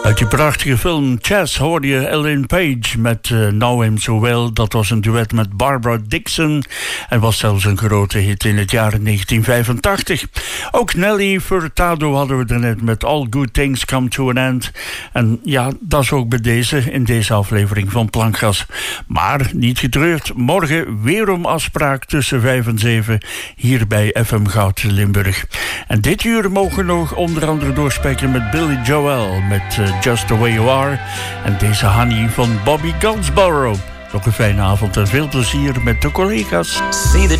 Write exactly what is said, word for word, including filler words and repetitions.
Uit die prachtige film Chess hoorde je Ellen Page met uh, Know Him So Well. Dat was een duet met Barbara Dixon en was zelfs een grote hit in het jaar negentien vijfentachtig. Ook Nelly Furtado hadden we er net met All Good Things Come To An End. En ja, dat is ook bij deze, in deze aflevering van Plankgas. Maar niet getreurd, morgen weer om afspraak tussen vijf en zeven hier bij F M Goud Limburg. En dit uur mogen we nog onder andere doorspijken met Billy Joel met uh, Just The Way You Are en deze Honey van Bobby Goldsboro. Nog een fijne avond en veel plezier met de collega's.